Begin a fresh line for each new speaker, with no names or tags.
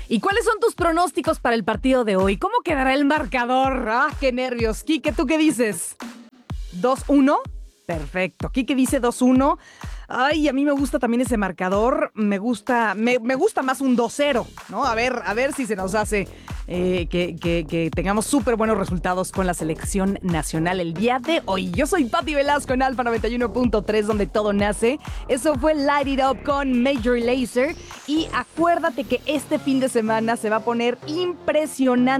¿Y cuáles son tus pronósticos para el partido de hoy? ¿Cómo quedará el marcador? ¡Ah, qué nervios! Quique, ¿tú qué dices? ¿2-1? Perfecto. Quique dice 2-1. Ay, a mí me gusta también ese marcador. Me gusta más un 2-0, ¿no? A ver si se nos hace que tengamos súper buenos resultados con la selección nacional el día de hoy. Yo soy Pati Velasco en Alfa 91.3, donde todo nace. Eso fue Light It Up con Major Lazer. Y acuérdate que este fin de semana se va a poner impresionante.